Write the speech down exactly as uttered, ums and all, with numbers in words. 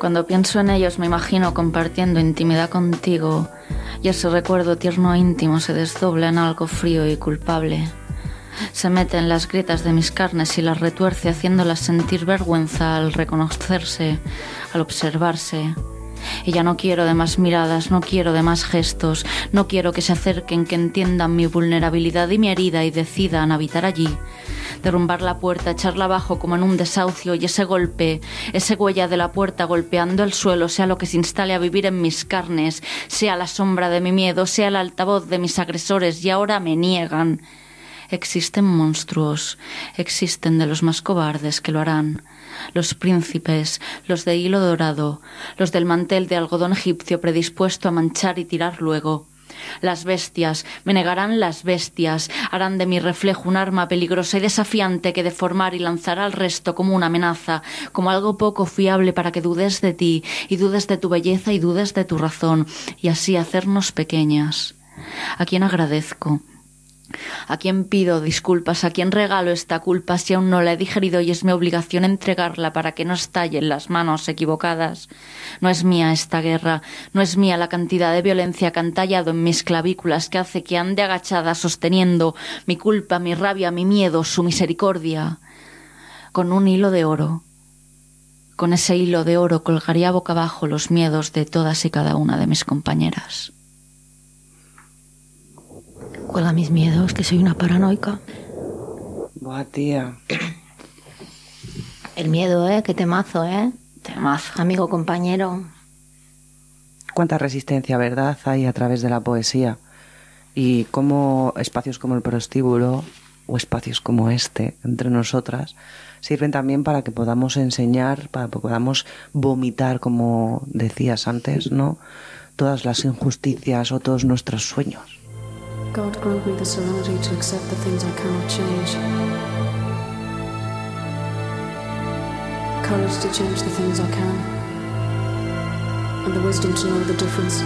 Cuando pienso en ellos me imagino compartiendo intimidad contigo y ese recuerdo tierno e íntimo se desdobla en algo frío y culpable. Se mete en las grietas de mis carnes y las retuerce haciéndolas sentir vergüenza al reconocerse, al observarse. Y ya no quiero de más miradas, no quiero de más gestos, no quiero que se acerquen, que entiendan mi vulnerabilidad y mi herida y decidan habitar allí. Derrumbar la puerta, echarla abajo como en un desahucio y ese golpe, esa huella de la puerta golpeando el suelo, sea lo que se instale a vivir en mis carnes, sea la sombra de mi miedo, sea el altavoz de mis agresores y ahora me niegan. Existen monstruos, existen de los más cobardes que lo harán. Los príncipes, los de hilo dorado, los del mantel de algodón egipcio predispuesto a manchar y tirar luego. Las bestias, me negarán las bestias, harán de mi reflejo un arma peligrosa y desafiante que deformar y lanzará al resto como una amenaza, como algo poco fiable para que dudes de ti y dudes de tu belleza y dudes de tu razón, y así hacernos pequeñas. ¿A quién agradezco? ¿A quién pido disculpas? ¿A quién regalo esta culpa si aún no la he digerido y es mi obligación entregarla para que no estalle en las manos equivocadas? No es mía esta guerra, no es mía la cantidad de violencia que han tallado en mis clavículas que hace que ande agachada sosteniendo mi culpa, mi rabia, mi miedo, su misericordia. Con un hilo de oro, con ese hilo de oro colgaría boca abajo los miedos de todas y cada una de mis compañeras. Cuelga mis miedos, que soy una paranoica. Buah, tía. El miedo, ¿eh? Qué temazo, ¿eh? Temazo. Amigo, compañero. Cuánta resistencia, ¿verdad?, hay a través de la poesía. Y cómo espacios como el prostíbulo o espacios como este, entre nosotras, sirven también para que podamos enseñar, para que podamos vomitar, como decías antes, ¿no?, todas las injusticias o todos nuestros sueños. God grant me the serenity to accept the things I cannot change. Courage to change the things I can. And the wisdom to know the difference